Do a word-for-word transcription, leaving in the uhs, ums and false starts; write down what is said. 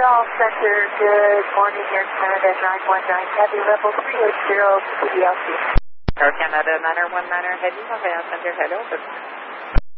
All Center, good morning, Air Canada nine one nine Heavy, level three eight zero, P D L C. Air Canada nine one nine Heavy, Montreal Center, hello.